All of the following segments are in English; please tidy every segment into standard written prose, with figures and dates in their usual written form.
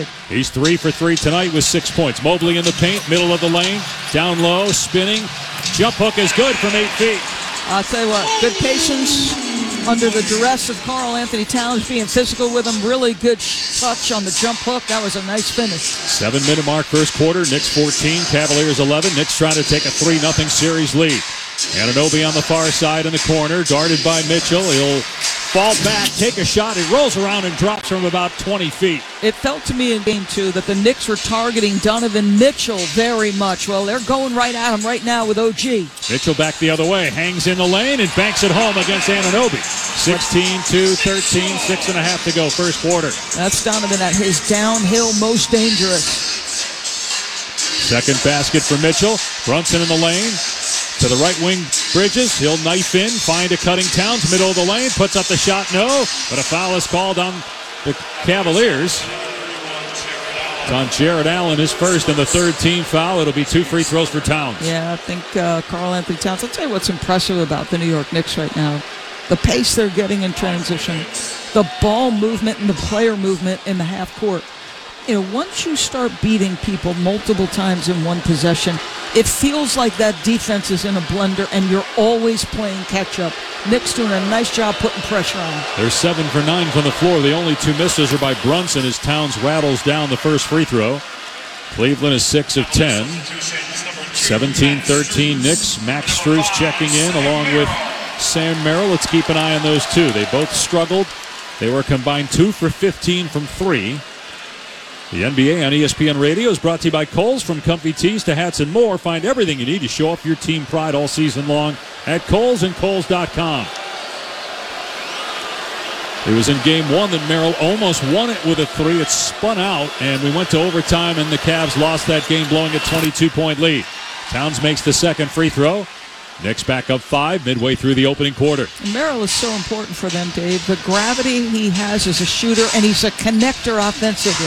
it. He's 3 for 3 tonight with 6 points. Mobley in the paint, middle of the lane, down low, spinning. Jump hook is good from 8 feet. I'll tell you what, good patience under the duress of Karl Anthony Towns being physical with him. Really good touch on the jump hook. That was a nice finish. 7-minute mark first quarter. Knicks 14, Cavaliers 11. Knicks trying to take a 3-0 series lead. Anunoby on the far side in the corner, guarded by Mitchell. He'll fall back, take a shot. It rolls around and drops from about 20 feet. It felt to me in game 2 that the Knicks were targeting Donovan Mitchell very much. Well, they're going right at him right now with OG. Mitchell back the other way, hangs in the lane and banks it home against Anunoby. 16-2, 13, 6.5 to go first quarter. That's Donovan at his downhill most dangerous. Second basket for Mitchell. Brunson in the lane. To the right wing, Bridges. He'll knife in, find a cutting Towns, middle of the lane, puts up the shot, no, but a foul is called on the Cavaliers. It's on Jared Allen, his first and the third team foul. It'll be 2 free throws for Towns. Yeah, I think Karl Anthony Towns. I'll tell you what's impressive about the New York Knicks right now. The pace they're getting in transition, the ball movement and the player movement in the half court. You know, once you start beating people multiple times in one possession, it feels like that defense is in a blender and you're always playing catch-up. Knicks doing a nice job putting pressure on them. They're 7 for 9 from the floor. The only 2 misses are by Brunson as Towns rattles down the first free throw. Cleveland is 6 of 10. 17-13 Knicks. Max Strus checking in along with Sam Merrill. Let's keep an eye on those two. They both struggled. They were combined 2 for 15 from 3. The NBA on ESPN Radio is brought to you by Kohl's. From comfy tees to hats and more, find everything you need to show off your team pride all season long at Kohl's and Kohl's.com. It was in game 1 that Merrill almost won it with a 3. It spun out, and we went to overtime, and the Cavs lost that game, blowing a 22-point lead. Towns makes the second free throw. Knicks back up 5 midway through the opening quarter. And Merrill is so important for them, Dave. The gravity he has as a shooter, and he's a connector offensively.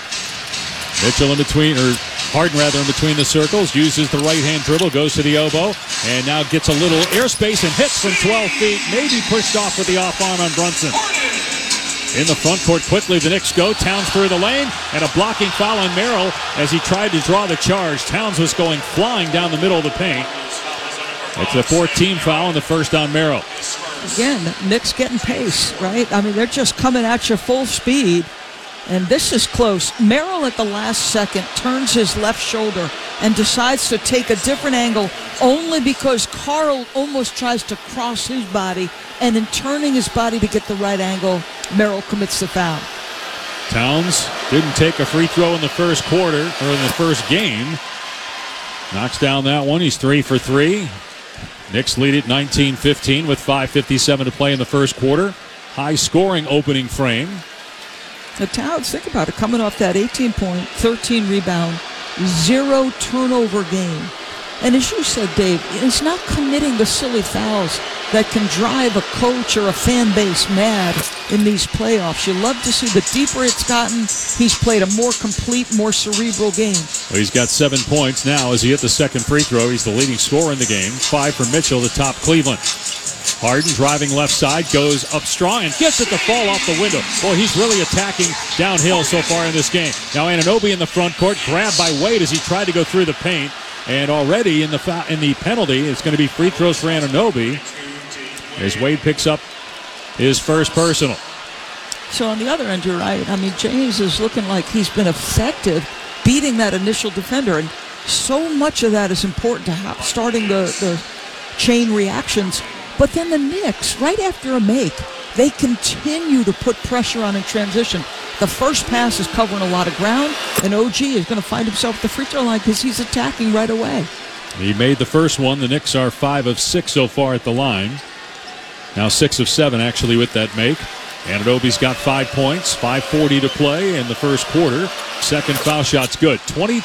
Mitchell in between, or Harden rather, in between the circles, uses the right-hand dribble, goes to the elbow, and now gets a little airspace and hits from 12 feet, maybe pushed off with the off-arm on Brunson. In the front court quickly, the Knicks go. Towns through the lane, and a blocking foul on Merrill as he tried to draw the charge. Towns was going flying down the middle of the paint. It's a 4th-team foul and the first on Merrill. Again, Knicks getting pace, right? I mean, they're just coming at you full speed. And this is close. Merrill at the last second turns his left shoulder and decides to take a different angle only because Karl almost tries to cross his body, and in turning his body to get the right angle, Merrill commits the foul. Towns didn't take a free throw in the first quarter, or in the first game. Knocks down that one. He's 3 for 3. Knicks lead it 19-15 with 5:57 to play in the first quarter. High-scoring opening frame. The Towns, think about it, coming off that 18-point, 13-rebound, 0 turnover game. And as you said, Dave, he's not committing the silly fouls that can drive a coach or a fan base mad in these playoffs. You love to see the deeper it's gotten, he's played a more complete, more cerebral game. Well, he's got 7 points now as he hit the second free throw. He's the leading scorer in the game. 5 for Mitchell to top Cleveland. Harden driving left side, goes up strong and gets it to fall off the window. Boy, he's really attacking downhill so far in this game. Now Anunoby in the front court, grabbed by Wade as he tried to go through the paint. And already in the penalty, it's going to be free throws for Anunoby as Wade picks up his first personal. So on the other end, you're right. I mean, James is looking like he's been effective beating that initial defender. And so much of that is important to starting the chain reactions. But then the Knicks, right after a make, they continue to put pressure on in transition. The first pass is covering a lot of ground, and OG is going to find himself at the free throw line because he's attacking right away. He made the first one. The Knicks are 5 of 6 so far at the line. Now 6 of 7 actually with that make. Anunoby's got 5 points, 5:40 to play in the first quarter. Second foul shot's good.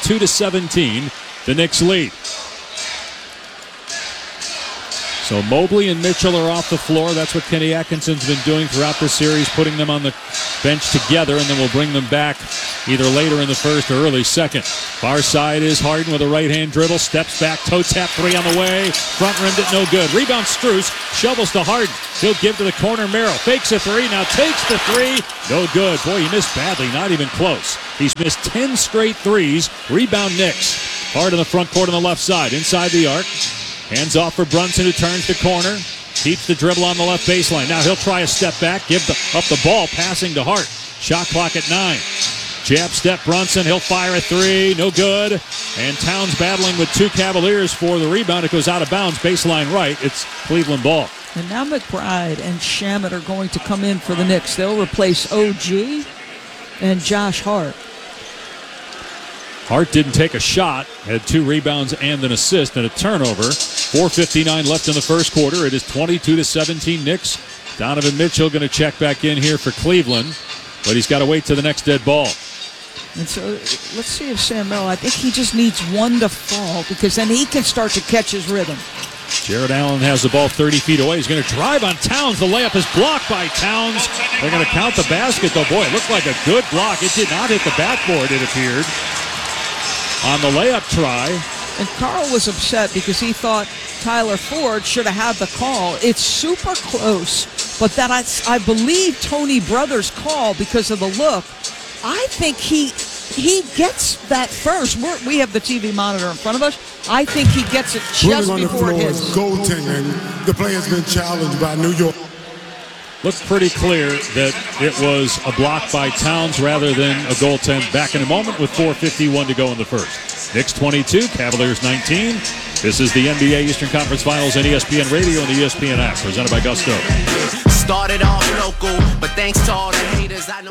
22-17, the Knicks lead. So Mobley and Mitchell are off the floor. That's what Kenny Atkinson's been doing throughout this series, putting them on the bench together, and then we'll bring them back either later in the first or early second. Far side is Harden with a right-hand dribble, steps back, toe tap 3 on the way, front rimmed it, no good. Rebound Strus, shovels to Harden. He'll give to the corner, Merrill fakes a 3, now takes the 3, no good. Boy, he missed badly, not even close. He's missed 10 straight threes. Rebound Knicks. Hard in the front court on the left side. Inside the arc. Hands off for Brunson, who turns the corner. Keeps the dribble on the left baseline. Now he'll try a step back. Up the ball. Passing to Hart. Shot clock at 9. Jab step Brunson. He'll fire a three. No good. And Towns battling with 2 Cavaliers for the rebound. It goes out of bounds. Baseline right. It's Cleveland ball. And now McBride and Shamet are going to come in for the Knicks. They'll replace OG and Josh Hart. Hart didn't take a shot, had 2 rebounds and an assist and a turnover. 4:59 left in the first quarter. It is 22-17 Knicks. Donovan Mitchell going to check back in here for Cleveland, but he's got to wait to the next dead ball. And so let's see if Sam Merrill, I think he just needs one to fall because then he can start to catch his rhythm. Jared Allen has the ball 30 feet away. He's going to drive on Towns. The layup is blocked by Towns. They're going to count the basket, though. Boy, it looked like a good block. It did not hit the backboard, it appeared, on the layup try. And Carl was upset because he thought Tyler Ford should have had the call. It's super close, but that I believe Tony Brothers' call because of the look. I think he gets that first. We have the TV monitor in front of us. I think he gets it just before it hits. Goaltending. The play has been challenged by New York. Looked pretty clear that it was a block by Towns rather than a goaltend. Back in a moment with 4:51 to go in the first. Knicks 22, Cavaliers 19. This is the NBA Eastern Conference Finals on ESPN Radio and the ESPN app, presented by Gusto. Started off local, but thanks to all the haters, I know.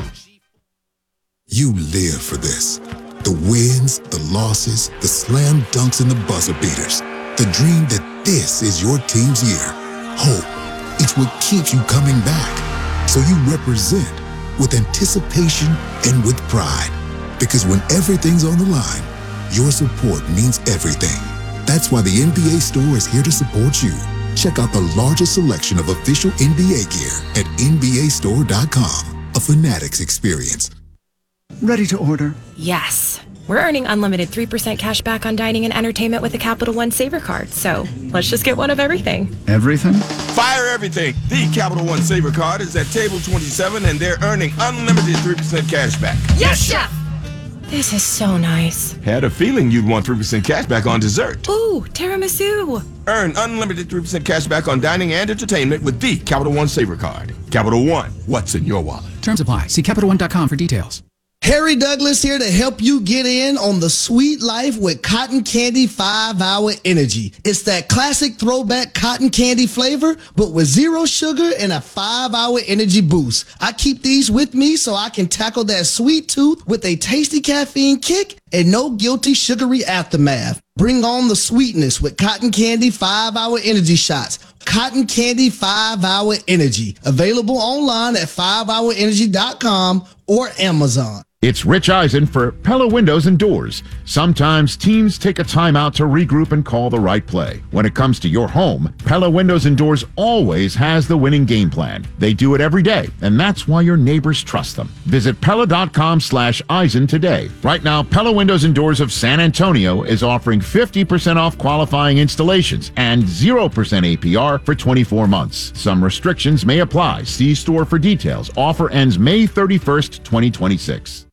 You live for this. The wins, the losses, the slam dunks, and the buzzer beaters. The dream that this is your team's year. Hope. It's what keeps you coming back. So you represent with anticipation and with pride. Because when everything's on the line, your support means everything. That's why the NBA Store is here to support you. Check out the largest selection of official NBA gear at NBAstore.com. A Fanatics experience. Ready to order. Yes. We're earning unlimited 3% cash back on dining and entertainment with a Capital One Saver card. So let's just get one of everything. Everything? Fire everything. The Capital One Saver card is at table 27 and they're earning unlimited 3% cash back. Yes, Chef! This is so nice. Had a feeling you'd want 3% cash back on dessert. Ooh, tiramisu. Earn unlimited 3% cash back on dining and entertainment with the Capital One Saver card. Capital One, what's in your wallet? Terms apply. See CapitalOne.com for details. Harry Douglas here to help you get in on the sweet life with Cotton Candy 5-Hour Energy. It's that classic throwback cotton candy flavor, but with 0 sugar and a 5-hour energy boost. I keep these with me so I can tackle that sweet tooth with a tasty caffeine kick and no guilty sugary aftermath. Bring on the sweetness with Cotton Candy 5-Hour Energy Shots. Cotton Candy 5-Hour Energy. Available online at 5hourenergy.com or Amazon. It's Rich Eisen for Pella Windows and Doors. Sometimes teams take a timeout to regroup and call the right play. When it comes to your home, Pella Windows and Doors always has the winning game plan. They do it every day, and that's why your neighbors trust them. Visit Pella.com/Eisen today. Right now, Pella Windows and Doors of San Antonio is offering 50% off qualifying installations and 0% APR for 24 months. Some restrictions may apply. See store for details. Offer ends May 31st, 2026.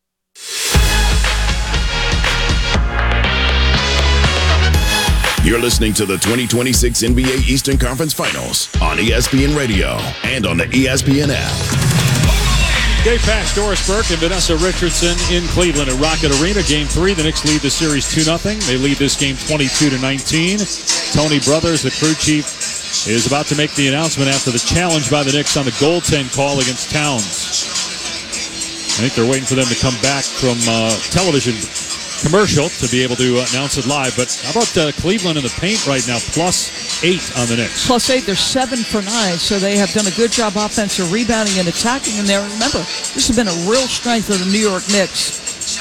You're listening to the 2026 NBA Eastern Conference Finals on ESPN Radio and on the ESPN app. Dave Pasch, Doris Burke, and Vanessa Richardson in Cleveland at Rocket Arena. Game 3, the Knicks lead the series 2-0. They lead this game 22-19. Tony Brothers, the crew chief, is about to make the announcement after the challenge by the Knicks on the goaltend call against Towns. I think they're waiting for them to come back from television commercial to be able to announce it live. But how about Cleveland in the paint right now, +8 on the Knicks? +8, they're 7 for 9, so they have done a good job offensive rebounding and attacking in there. Remember, this has been a real strength of the New York Knicks.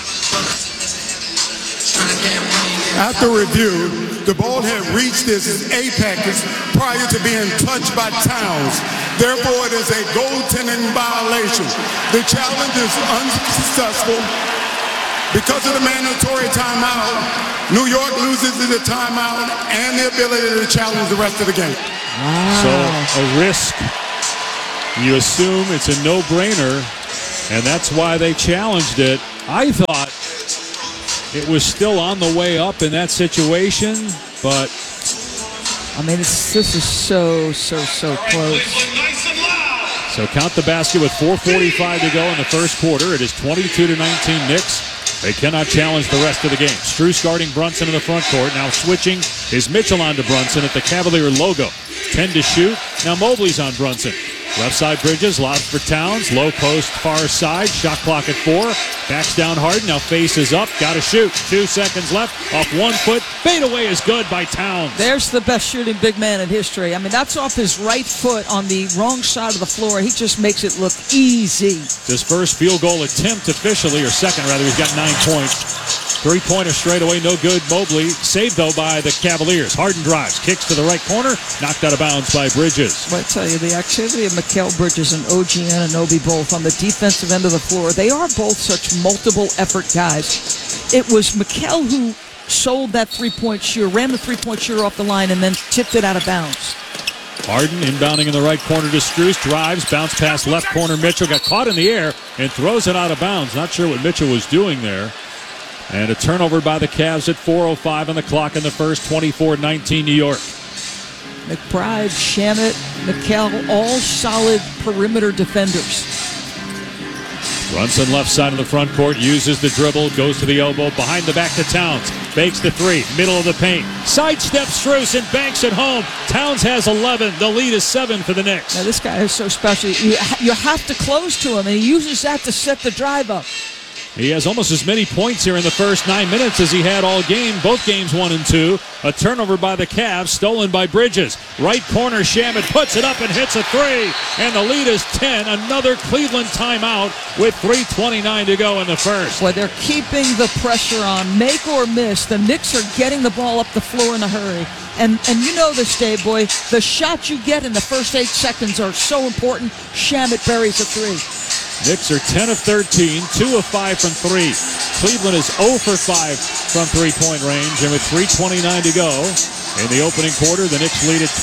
After review, the ball had reached its apex prior to being touched by Towns. Therefore, it is a goaltending violation. The challenge is unsuccessful. Because of the mandatory timeout, New York loses the timeout and the ability to challenge the rest of the game. Wow. So a risk. You assume it's a no-brainer, and that's why they challenged it. I thought it was still on the way up in that situation, but I mean, this is so close. So count the basket with 4:45 to go in the first quarter. It is 22-19 Knicks. They cannot challenge the rest of the game. Strus guarding Brunson in the front court. Now switching is Mitchell on to Brunson at the Cavalier logo. 10 to shoot. Now Mobley's on Brunson. Left side Bridges, lobs for Towns. Low post far side. Shot clock at 4. Backs down Harden. Now faces up. Got to shoot. 2 seconds left. Off 1 foot. Fade away is good by Towns. There's the best shooting big man in history. I mean, that's off his right foot on the wrong side of the floor. He just makes it look easy. His first field goal attempt officially, or second rather. He's got 9 points. 3-pointer straight away, no good. Mobley saved, though, by the Cavaliers. Harden drives, kicks to the right corner, knocked out of bounds by Bridges. Well, I tell you, the activity of Mikal Bridges and OG Anunoby both on the defensive end of the floor, they are both such multiple effort guys. It was Mikal who sold that three-point shooter, ran the three-point shooter off the line, and then tipped it out of bounds. Harden inbounding in the right corner to Strus, drives, bounce pass left corner. Mitchell got caught in the air and throws it out of bounds. Not sure what Mitchell was doing there. And a turnover by the Cavs at 4:05 on the clock in the first, 24-19 New York. McBride, Shamet, Mikal, all solid perimeter defenders. Brunson left side of the front court, uses the dribble, goes to the elbow, behind the back to Towns. Fakes the 3, middle of the paint. Sidesteps Strus and banks it home. Towns has 11. The lead is 7 for the Knicks. Now, this guy is so special. You have to close to him, and he uses that to set the drive up. He has almost as many points here in the first 9 minutes as he had all game, both games 1 and 2. A turnover by the Cavs, stolen by Bridges. Right corner, Shamet puts it up and hits a 3. And the lead is 10. Another Cleveland timeout with 3:29 to go in the first. Boy, they're keeping the pressure on. Make or miss, the Knicks are getting the ball up the floor in a hurry. And you know this, Dave, boy, the shots you get in the first 8 seconds are so important. Shamet buries a 3. Knicks are 10 of 13, 2 of 5 from 3. Cleveland is 0 for 5 from three-point range, and with 3:29 to go in the opening quarter, the Knicks lead at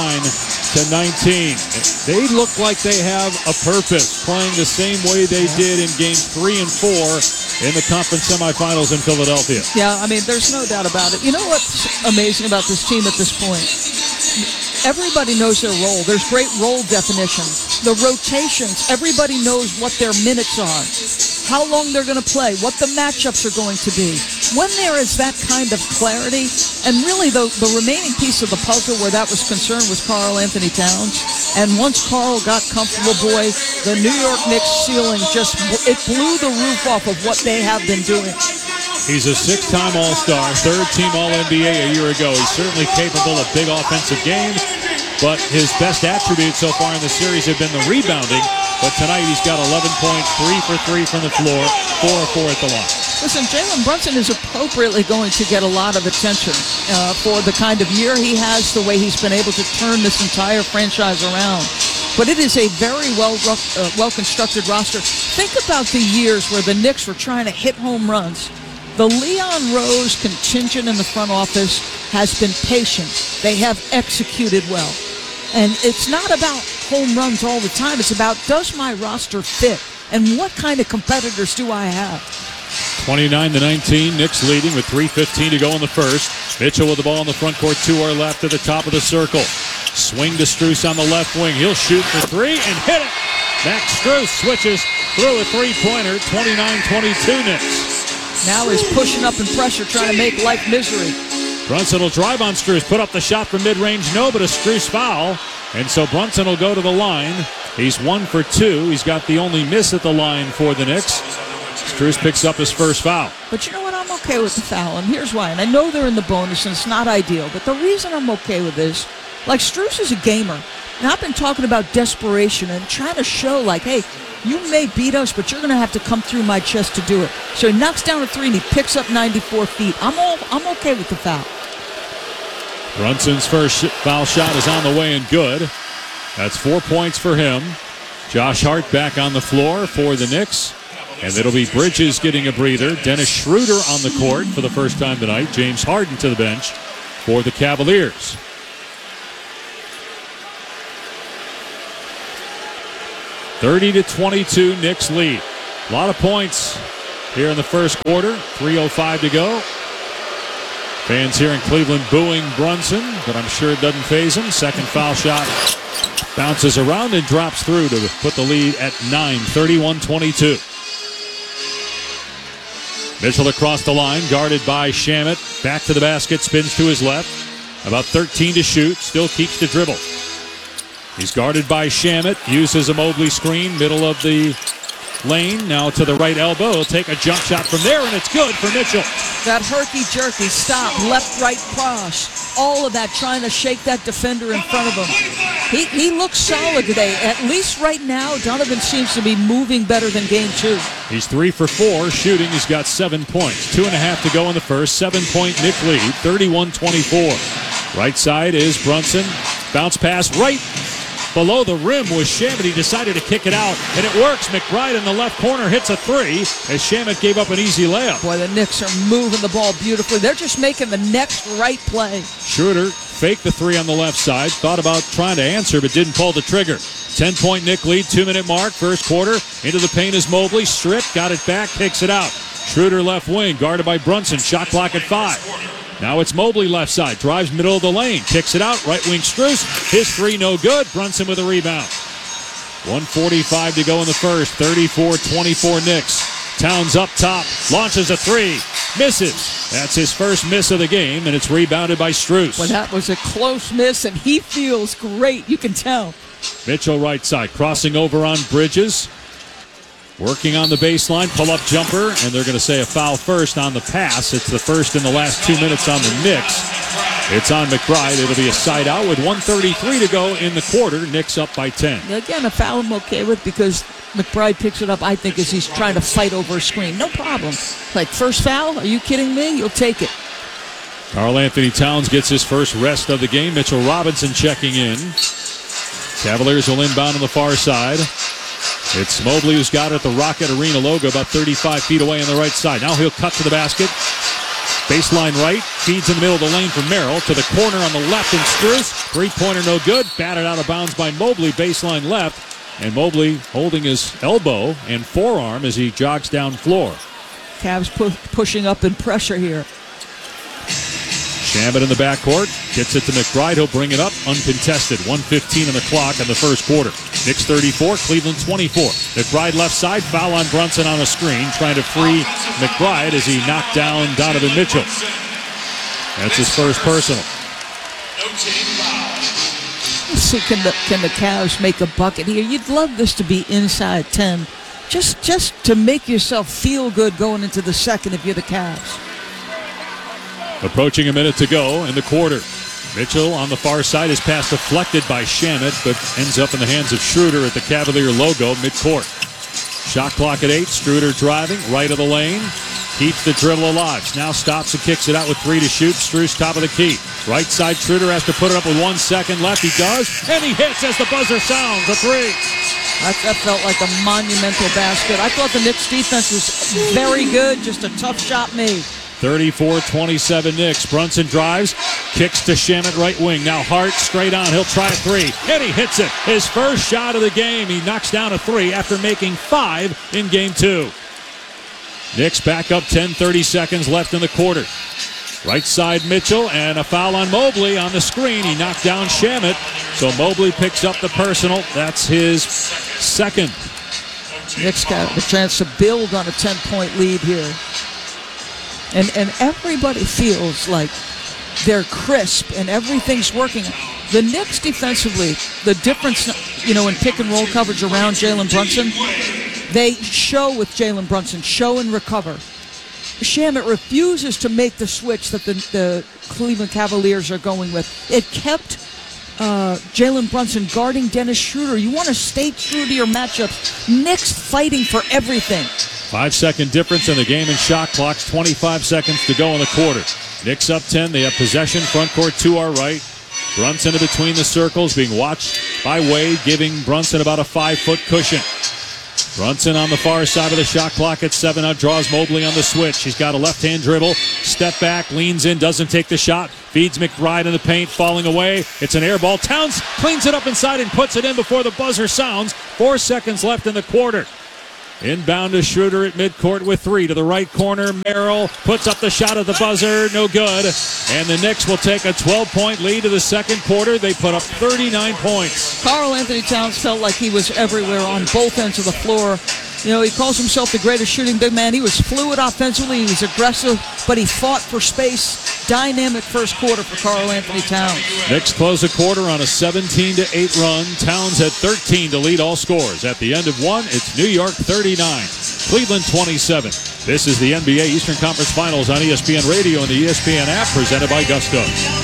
29-19. They look like they have a purpose, playing the same way they did in games 3 and 4 in the conference semifinals in Philadelphia. Yeah, I mean, there's no doubt about it. You know what's amazing about this team at this point? Everybody knows their role. There's great role definition. The rotations, everybody knows what their minutes are, how long they're going to play, what the matchups are going to be. When there is that kind of clarity, and really the remaining piece of the puzzle where that was concerned was Karl Anthony Towns. And once Karl got comfortable, boy, the New York Knicks ceiling it blew the roof off of what they have been doing. He's a 6-time All-Star, 3rd-team All-NBA a year ago. He's certainly capable of big offensive games, but his best attributes so far in the series have been the rebounding. But tonight he's got 11 points, 3 for 3 from the floor, 4 of 4 at the line. Listen, Jalen Brunson is appropriately going to get a lot of attention for the kind of year he has, the way he's been able to turn this entire franchise around. But it is a very well-constructed roster. Think about the years where the Knicks were trying to hit home runs. The Leon Rose contingent in the front office has been patient. They have executed well. And it's not about home runs all the time. It's about, does my roster fit? And what kind of competitors do I have? 29-19, Knicks leading with 3:15 to go in the first. Mitchell with the ball in the front court, to our left at the top of the circle. Swing to Strus on the left wing. He'll shoot for 3 and hit it. Max Strus switches through a three-pointer, 29-22 Knicks. Now he's pushing up in pressure, trying to make life misery. Brunson will drive on Strus, put up the shot from mid-range, no, but a Strus foul. And so Brunson will go to the line. He's 1 for 2. He's got the only miss at the line for the Knicks. Strus picks up his first foul. But you know what? I'm okay with the foul, and here's why. And I know they're in the bonus, and it's not ideal, but the reason I'm okay with this, like, Strus is a gamer. And I've been talking about desperation and trying to show, like, hey, you may beat us, but you're going to have to come through my chest to do it. So he knocks down a 3 and he picks up 94 feet. I'm okay with the foul. Brunson's first foul shot is on the way and good. That's 4 points for him. Josh Hart back on the floor for the Knicks. And it'll be Bridges getting a breather. Dennis Schroeder on the court for the first time tonight. James Harden to the bench for the Cavaliers. (30-22) Knicks lead. A lot of points here in the first quarter. 3:05 to go. Fans here in Cleveland booing Brunson, but I'm sure it doesn't faze him. Second foul shot bounces around and drops through to put the lead at 9, 31-22. Mitchell across the line, guarded by Shamet. Back to the basket, spins to his left. About 13 to shoot, still keeps the dribble. He's guarded by Shamet, uses a Mobley screen, middle of the lane, now to the right elbow. He'll take a jump shot from there, and it's good for Mitchell. That herky-jerky stop, left-right cross, all of that trying to shake that defender in front of him. He looks solid today. At least right now, Donovan seems to be moving better than game 2. He's 3 for 4 shooting. He's got 7 points. 2.5 to go in the first. 7-point Knick lead, 31-24. Right side is Brunson. Bounce pass right below the rim was Shamet. He decided to kick it out, and it works. McBride in the left corner hits a 3 as Shamet gave up an easy layup. Boy, the Knicks are moving the ball beautifully. They're just making the next right play. Schroeder faked the 3 on the left side, thought about trying to answer, but didn't pull the trigger. 10-point Knick lead, 2-minute mark, first quarter. Into the paint is Mobley. Stripped, got it back, kicks it out. Schroeder left wing, guarded by Brunson. Shot clock at 5. Now it's Mobley left side, drives middle of the lane, kicks it out, right wing Strus. His 3 no good. Brunson with a rebound. 1:45 to go in the first. 34-24 Knicks. Towns up top, launches a 3, misses. That's his first miss of the game, and it's rebounded by Strus. Well, that was a close miss, and he feels great. You can tell. Mitchell right side, crossing over on Bridges. Working on the baseline, pull-up jumper, and they're going to say a foul first on the pass. It's the first in the last 2 minutes on the Knicks. It's on McBride. It'll be a side out with 1:33 to go in the quarter. Knicks up by 10. Again, a foul I'm okay with because McBride picks it up, I think, as he's trying to fight over a screen. No problem. Like, first foul? Are you kidding me? You'll take it. Karl Anthony Towns gets his first rest of the game. Mitchell Robinson checking in. Cavaliers will inbound on the far side. It's Mobley who's got it at the Rocket Arena logo about 35 feet away on the right side. Now he'll cut to the basket. Baseline right. Feeds in the middle of the lane for Merrill. To the corner on the left and Strus. Three-pointer no good. Batted out of bounds by Mobley. Baseline left. And Mobley holding his elbow and forearm as he jogs down floor. Cavs pushing up in pressure here. Shamet in the backcourt. Gets it to McBride. He'll bring it up. Uncontested. 1:15 on the clock in the first quarter. Knicks 34, Cleveland 24. McBride left side. Foul on Brunson on a screen. Trying to free McBride as he knocked down Donovan Mitchell. That's his first personal. Let's see, can the Cavs make a bucket here? You'd love this to be inside 10. Just to make yourself feel good going into the second if you're the Cavs. Approaching a minute to go in the quarter. Mitchell on the far side. His pass deflected by Shamet, but ends up in the hands of Schroeder at the Cavalier logo midcourt. Shot clock at 8. Schroeder driving right of the lane. Keeps the dribble alive. Now stops and kicks it out with 3 to shoot. Strus top of the key. Right side, Schroeder has to put it up with 1 second left. He does, and he hits as the buzzer sounds. A 3. That felt like a monumental basket. I thought the Knicks defense was very good. Just a tough shot made. 34-27 Knicks. Brunson drives, kicks to Shamet right wing. Now Hart straight on. He'll try a 3, and he hits it. His first shot of the game. He knocks down a 3 after making 5 in game 2. Knicks back up 10, 30 seconds left in the quarter. Right side Mitchell, and a foul on Mobley on the screen. He knocked down Shamet, so Mobley picks up the personal. That's his second. Knicks got a chance to build on a 10-point lead here. And everybody feels like they're crisp and everything's working. The Knicks defensively, the difference, in pick and roll coverage around Jalen Brunson, they show with Jalen Brunson, show and recover. Shamet refuses to make the switch that the Cleveland Cavaliers are going with. It kept Jalen Brunson guarding Dennis Schroeder. You want to stay true to your matchups. Knicks fighting for everything. 5-second difference in the game and shot clocks. 25 seconds to go in the quarter. Knicks up 10. They have possession. Front court to our right. Brunson in between the circles, being watched by Wade, giving Brunson about a 5-foot cushion. Brunson on the far side of the shot clock at 7. Now draws Mobley on the switch. He's got a left-hand dribble. Step back, leans in, doesn't take the shot. Feeds McBride in the paint, falling away. It's an air ball. Towns cleans it up inside and puts it in before the buzzer sounds. 4 seconds left in the quarter. Inbound to Schroeder at midcourt with 3 to the right corner. Merrill puts up the shot at the buzzer. No good. And the Knicks will take a 12-point lead to the second quarter. They put up 39 points. Karl Anthony Towns felt like he was everywhere on both ends of the floor. You know, he calls himself the greatest shooting big man. He was fluid offensively. He was aggressive, but he fought for space. Dynamic first quarter for Karl Anthony Towns. Knicks close the quarter on a 17-8 run. Towns had 13 to lead all scores. At the end of one, it's New York 39, Cleveland 27. This is the NBA Eastern Conference Finals on ESPN Radio and the ESPN app, presented by Gusto.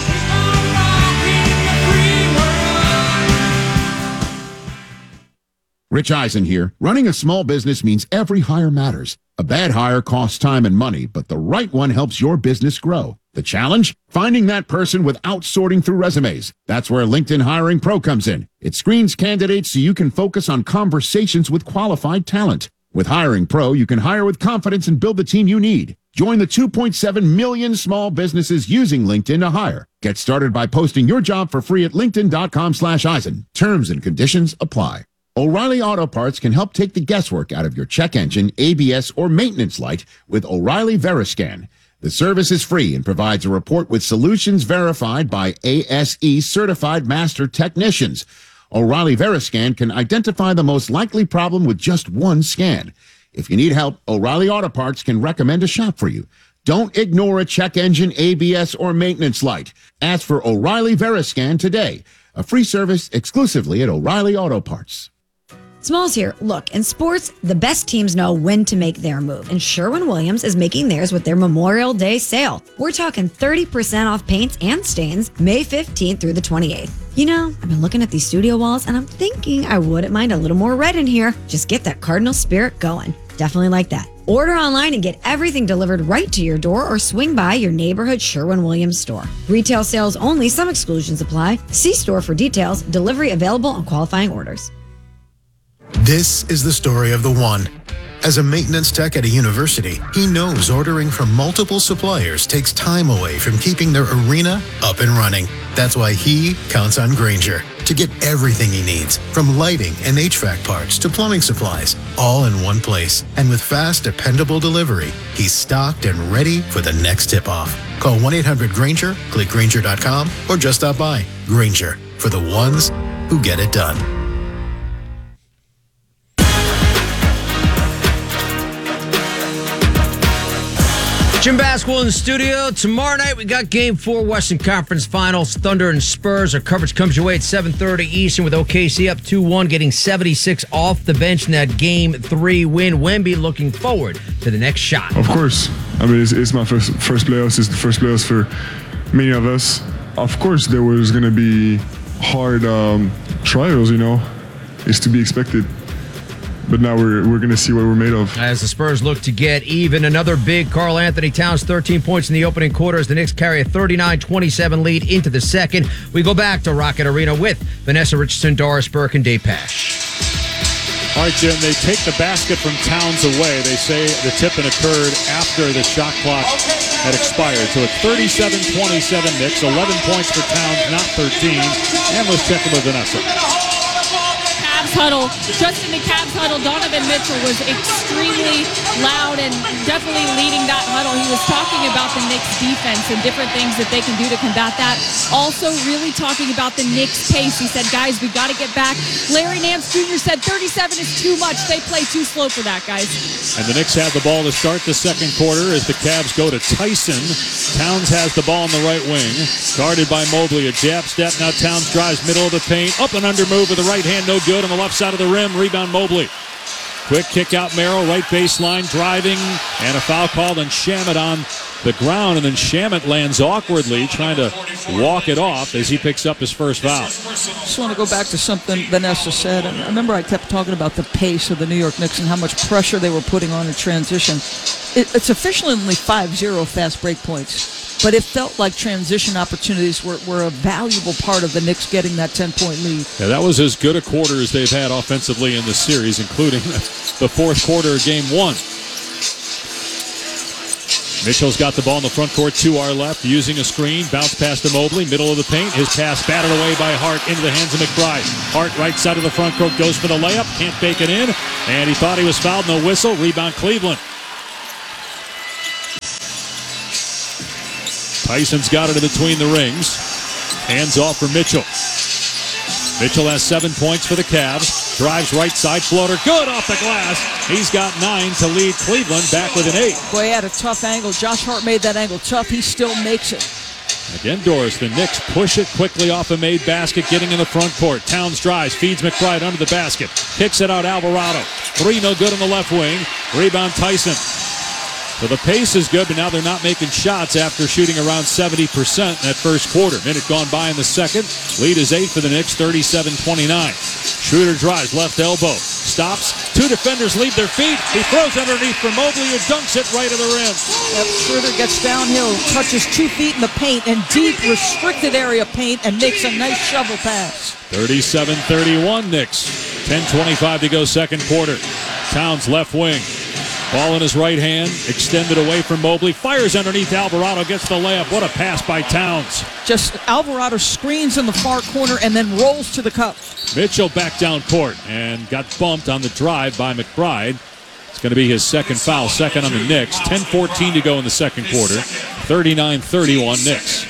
Rich Eisen here. Running a small business means every hire matters. A bad hire costs time and money, but the right one helps your business grow. The challenge? Finding that person without sorting through resumes. That's where LinkedIn Hiring Pro comes in. It screens candidates so you can focus on conversations with qualified talent. With Hiring Pro, you can hire with confidence and build the team you need. Join the 2.7 million small businesses using LinkedIn to hire. Get started by posting your job for free at linkedin.com/Eisen. Terms and conditions apply. O'Reilly Auto Parts can help take the guesswork out of your check engine, ABS, or maintenance light with O'Reilly Veriscan. The service is free and provides a report with solutions verified by ASE certified master technicians. O'Reilly Veriscan can identify the most likely problem with just one scan. If you need help, O'Reilly Auto Parts can recommend a shop for you. Don't ignore a check engine, ABS, or maintenance light. Ask for O'Reilly Veriscan today. A free service exclusively at O'Reilly Auto Parts. Smalls here. Look, in sports, the best teams know when to make their move, and Sherwin-Williams is making theirs with their Memorial Day sale. We're talking 30% off paints and stains May 15th through the 28th. You know, I've been looking at these studio walls, and I'm thinking I wouldn't mind a little more red in here. Just get that Cardinal spirit going. Definitely like that. Order online and get everything delivered right to your door or swing by your neighborhood Sherwin-Williams store. Retail sales only. Some exclusions apply. See store for details. Delivery available on qualifying orders. This is the story of the one. As a maintenance tech at a university, he knows ordering from multiple suppliers takes time away from keeping their arena up and running. That's why he counts on Grainger to get everything he needs, from lighting and HVAC parts to plumbing supplies, all in one place. And with fast, dependable delivery, he's stocked and ready for the next tip-off. Call 1-800-GRAINGER, click Grainger.com, or just stop by. Grainger, for the ones who get it done. Jim Basketball in the studio. Tomorrow night, we got Game 4 Western Conference Finals. Thunder and Spurs. Our coverage comes your way at 7:30 Eastern with OKC up 2-1, getting 76 off the bench in that Game 3 win. Wemby looking forward to the next shot. Of course. I mean, it's my first playoffs. It's the first playoffs for many of us. Of course, there was going to be hard trials, you know. It's to be expected. But now we're going to see what we're made of. As the Spurs look to get even, another big Karl Anthony Towns, 13 points in the opening quarter as the Knicks carry a 39-27 lead into the second. We go back to Rocket Arena with Vanessa Richardson, Doris Burke, and Dave Pasch. All right, Jim, they take the basket from Towns away. They say the tipping occurred after the shot clock had expired. So it's 37-27 Knicks, 11 points for Towns, not 13. And let's check in with Vanessa. Huddle. Just in the Cavs huddle, Donovan Mitchell was extremely loud and definitely leading that huddle. He was talking about the Knicks defense and different things that they can do to combat that. Also really talking about the Knicks pace. He said, guys, we got to get back. Larry Nance Jr. said 37 is too much. They play too slow for that, guys. And the Knicks have the ball to start the second quarter as the Cavs go to Tyson. Towns has the ball on the right wing. Guarded by Mobley. A jab step. Now Towns drives middle of the paint. Up and under move with the right hand. No good. On the left side of the rim, rebound Mobley. Quick kick out Merrill, right baseline, driving, and a foul called on Shamet on the ground, and then Shamet lands awkwardly, trying to walk it off as he picks up his first foul. Just want to go back to something Vanessa said. And I remember I kept talking about the pace of the New York Knicks and how much pressure they were putting on in transition. It's officially only 5-0 fast break points. But it felt like transition opportunities were a valuable part of the Knicks getting that 10-point lead. Yeah, that was as good a quarter as they've had offensively in this series, including the fourth quarter of Game 1. Mitchell's got the ball in the front court to our left, using a screen. Bounce pass to Mobley, middle of the paint. His pass batted away by Hart into the hands of McBride. Hart, right side of the front court, goes for the layup. Can't bake it in. And he thought he was fouled. No whistle. Rebound Cleveland. Tyson's got it in between the rings. Hands off for Mitchell. Mitchell has 7 points for the Cavs. Drives right side, floater, good off the glass. He's got 9 to lead Cleveland back with an 8. Boy, he had a tough angle. Josh Hart made that angle tough. He still makes it. Again, Doris, the Knicks push it quickly off a made basket, getting in the front court. Towns drives, feeds McBride under the basket. Kicks it out, Alvarado. 3 no good on the left wing. Rebound Tyson. So the pace is good, but now they're not making shots after shooting around 70% in that first quarter. Minute gone by in the second. Lead is 8 for the Knicks, 37-29. Schroeder drives, left elbow. Stops. 2 defenders leave their feet. He throws underneath for Mobley, who dunks it right at the rim. Yep, Schroeder gets downhill, touches 2 feet in the paint and deep restricted area paint and makes a nice shovel pass. 37-31 Knicks. 10:25 to go second quarter. Towns left wing. Ball in his right hand, extended away from Mobley. Fires underneath Alvarado, gets the layup. What a pass by Towns. Just Alvarado screens in the far corner and then rolls to the cup. Mitchell back down court and got bumped on the drive by McBride. It's going to be his second foul, second on the Knicks. 10:14 to go in the second quarter. 39-31 Knicks.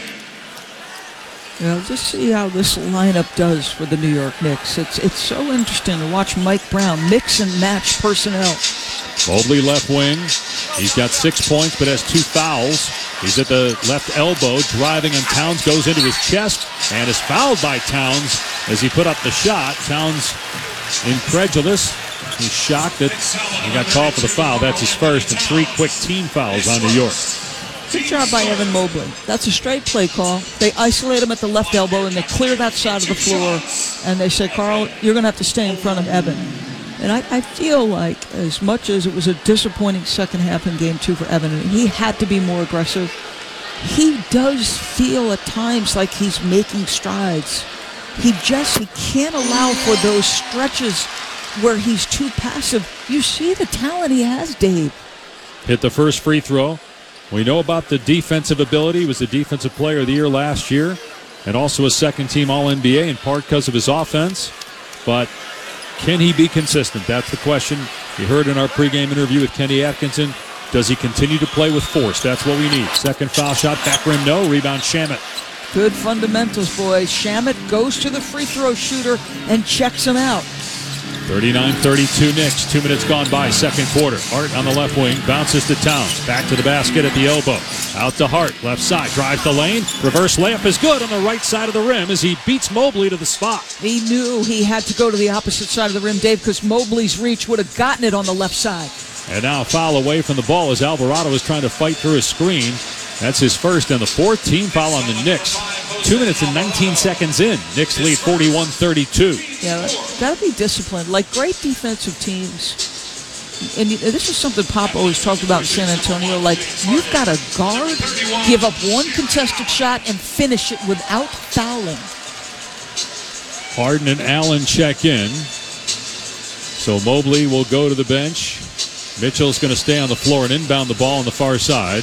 Yeah, just see how this lineup does for the New York Knicks. It's so interesting to watch Mike Brown mix and match personnel. Mobley left wing. He's got 6 points but has 2 fouls. He's at the left elbow, driving, and Towns goes into his chest and is fouled by Towns as he put up the shot. Towns incredulous. He's shocked that he got called for the foul. That's his first, and 3 quick team fouls on New York. Good job by Evan Mobley. That's a straight play call. They isolate him at the left elbow and they clear that side of the floor and they say, Carl, you're going to have to stay in front of Evan. And I feel like as much as it was a disappointing second half in game 2 for Evan, he had to be more aggressive. He does feel at times like he's making strides. He can't allow for those stretches where he's too passive. You see the talent he has, Dave. Hit the first free throw. We know about the defensive ability. He was the defensive player of the year last year and also a second-team All-NBA in part because of his offense. But can he be consistent? That's the question. You heard in our pregame interview with Kenny Atkinson. Does he continue to play with force? That's what we need. Second foul shot, back rim, no. Rebound, Shamet. Good fundamentals, boys. Shamet goes to the free throw shooter and checks him out. 39-32 Knicks. 2 minutes gone by, second quarter. Hart on the left wing, bounces to Towns. Back to the basket at the elbow. Out to Hart, left side, drives the lane. Reverse layup is good on the right side of the rim as he beats Mobley to the spot. He knew he had to go to the opposite side of the rim, Dave, because Mobley's reach would have gotten it on the left side. And now a foul away from the ball as Alvarado is trying to fight through a screen. That's his first and the 4th team foul on the Knicks. 2 minutes and 19 seconds in. Knicks lead 41-32. Yeah, got to be disciplined. Like great defensive teams. And this is something Pop always talked about in San Antonio. Like, you've got to guard, give up one contested shot, and finish it without fouling. Harden and Allen check in. So Mobley will go to the bench. Mitchell's going to stay on the floor and inbound the ball on the far side.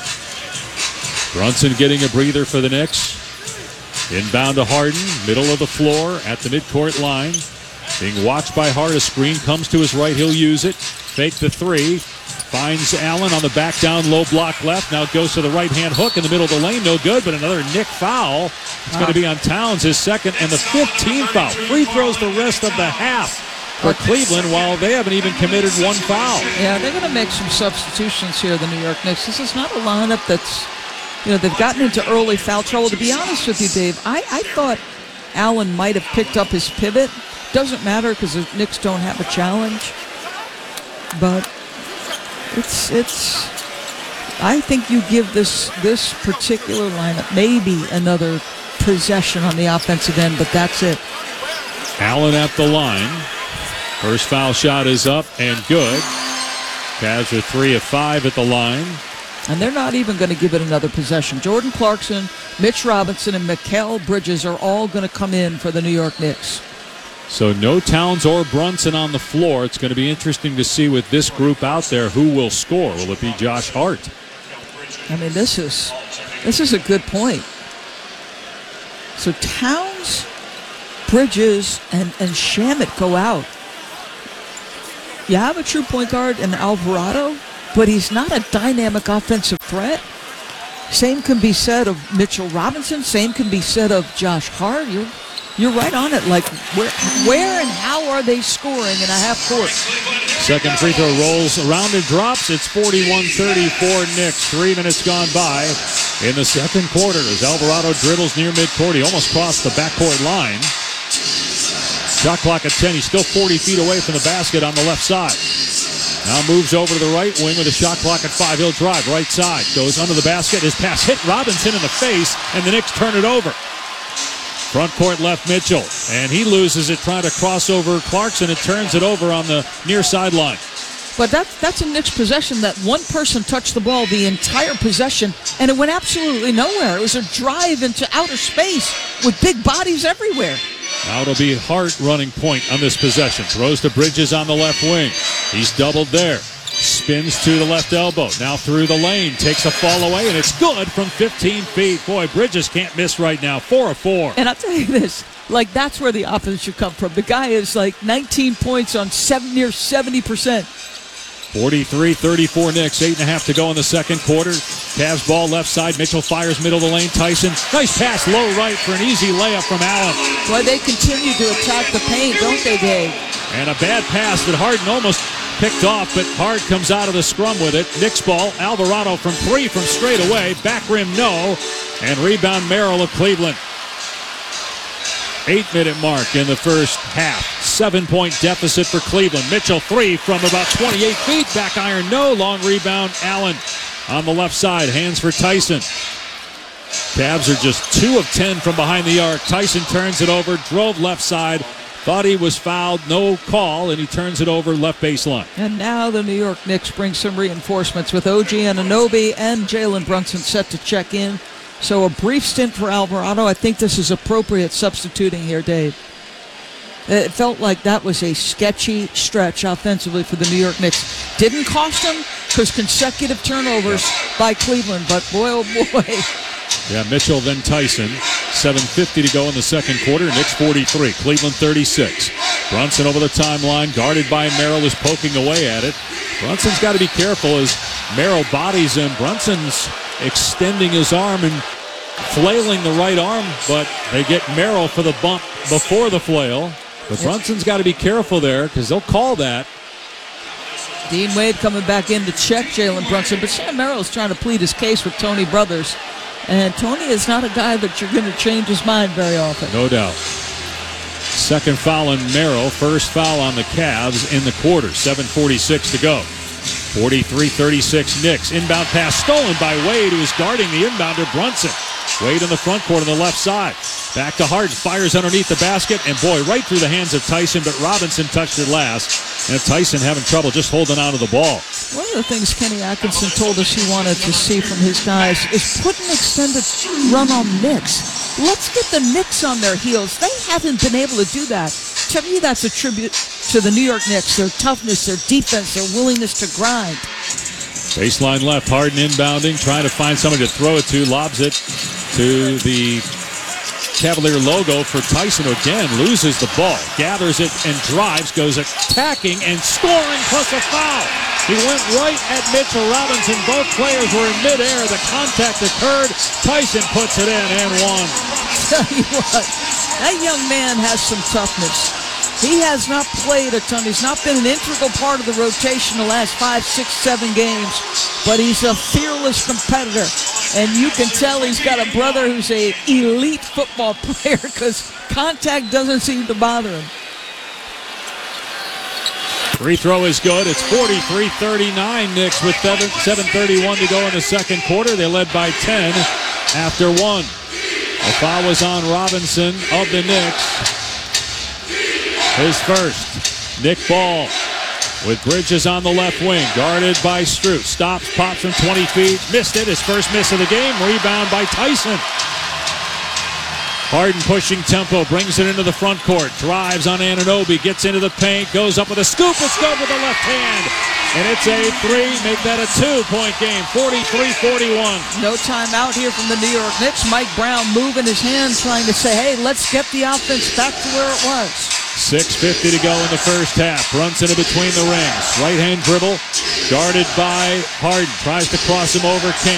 Brunson getting a breather for the Knicks. Inbound to Harden, middle of the floor at the midcourt line. Being watched by Hart. A screen comes to his right. He'll use it. Fake the 3. Finds Allen on the back down, low block left. Now goes to the right-hand hook in the middle of the lane. No good, but another Knick foul. It's going to be on Towns, his second, and the 15th foul. Free throws the rest of the half for Cleveland while they haven't even committed one foul. Yeah, they're going to make some substitutions here, the New York Knicks. This is not a lineup that's, they've gotten into early foul trouble. To be honest with you, Dave, I thought Allen might have picked up his pivot. Doesn't matter because the Knicks don't have a challenge. But I think you give this particular lineup maybe another possession on the offensive end, but that's it. Allen at the line. First foul shot is up and good. Cavs are 3 of 5 at the line. And they're not even going to give it another possession. Jordan Clarkson, Mitch Robinson, and Mikal Bridges are all going to come in for the New York Knicks. So no Towns or Brunson on the floor. It's going to be interesting to see with this group out there who will score. Will it be Josh Hart? I mean, this is a good point. So Towns, Bridges, and Shamet go out. You have a true point guard in Alvarado, but he's not a dynamic offensive threat. Same can be said of Mitchell Robinson. Same can be said of Josh Hart. You're right on it. Like, where and how are they scoring in a half court? Second free throw rolls around and drops. It's 41-34 Knicks. 3 minutes gone by in the second quarter as Alvarado dribbles near midcourt. He almost crossed the backcourt line. Shot clock at 10. He's still 40 feet away from the basket on the left side. Now moves over to the right wing with a shot clock at 5. He'll drive right side. Goes under the basket. His pass hit Robinson in the face, and the Knicks turn it over. Front court left Mitchell, and he loses it trying to cross over Clarkson. It turns it over on the near sideline. But that's a Knicks possession that one person touched the ball the entire possession, and it went absolutely nowhere. It was a drive into outer space with big bodies everywhere. Now it'll be Hart running point on this possession. Throws to Bridges on the left wing. He's doubled there. Spins to the left elbow. Now through the lane. Takes a fall away, and it's good from 15 feet. Boy, Bridges can't miss right now. 4 of 4. And I'll tell you this. Like, that's where the offense should come from. The guy is like 19 points on near 70%. 43-34 Knicks. 8.5 to go in the second quarter. Cavs ball left side. Mitchell fires middle of the lane. Tyson. Nice pass low right for an easy layup from Allen. Boy, they continue to attack the paint, don't they, Dave? And a bad pass that Harden almost picked off, but Hart comes out of the scrum with it. Knicks ball. Alvarado from 3 from straight away. Back rim, no. And rebound Merrill of Cleveland. 8-minute mark in the first half. 7-point deficit for Cleveland. Mitchell 3 from about 28 feet. Back iron, no. Long rebound, Allen on the left side. Hands for Tyson. Cavs are just 2 of 10 from behind the arc. Tyson turns it over, drove left side. Thought he was fouled, no call, and he turns it over left baseline. And now the New York Knicks bring some reinforcements with OG Anunoby and Jalen Brunson set to check in. So a brief stint for Alvarado. I think this is appropriate substituting here, Dave. It felt like that was a sketchy stretch offensively for the New York Knicks. Didn't cost them because consecutive turnovers by Cleveland, but boy, oh boy. Yeah, Mitchell, then Tyson. 7:50 to go in the second quarter. Knicks 43, Cleveland 36. Brunson over the timeline, guarded by Merrill, is poking away at it. Brunson's got to be careful as Merrill bodies him. Brunson's extending his arm and flailing the right arm, but they get Merrill for the bump before the flail. But Brunson's got to be careful there because they'll call that. Dean Wade coming back in to check Jalen Brunson, but Sam Merrill's trying to plead his case with Tony Brothers. And Tony is not a guy that you're going to change his mind very often. No doubt. Second foul on Merrill. First foul on the Cavs in the quarter. 7:46 to go. 43-36 Knicks. Inbound pass stolen by Wade, who is guarding the inbounder Brunson. Wade in the front court on the left side. Back to Harden. Fires underneath the basket. And boy, right through the hands of Tyson, but Robinson touched it last. And Tyson having trouble just holding on to the ball. One of the things Kenny Atkinson told us he wanted to see from his guys is put an extended run on Knicks. Let's get the Knicks on their heels. They haven't been able to do that. To me, that's a tribute to the New York Knicks, their toughness, their defense, their willingness to grind. Baseline left, Harden inbounding, trying to find somebody to throw it to, lobs it to the Cavalier logo for Tyson again, loses the ball, gathers it and drives, goes attacking and scoring plus a foul. He went right at Mitchell Robinson. Both players were in midair. The contact occurred. Tyson puts it in and one. Tell you what, that young man has some toughness. He has not played a ton. He's not been an integral part of the rotation the last 5, 6, 7 games, but he's a fearless competitor. And you can tell he's got a brother who's an elite football player because contact doesn't seem to bother him. Free throw is good. It's 43-39 Knicks with 7:31 to go in the second quarter. They led by 10 after 1. The foul was on Robinson of the Knicks. His first. Nick Ball with Bridges on the left wing, guarded by Strus. Stops, pops from 20 feet. Missed it. His first miss of the game. Rebound by Tyson. Harden pushing tempo, brings it into the front court. Drives on Anunoby, gets into the paint, goes up with a scoop. It's good with the left hand. And it's a three. Make that a 2-point game. 43-41. No timeout here from the New York Knicks. Mike Brown moving his hand, trying to say, hey, let's get the offense back to where it was. 6:50 to go in the first half. Brunson in between the rings. Right-hand dribble. Guarded by Harden. Tries to cross him over. Can't.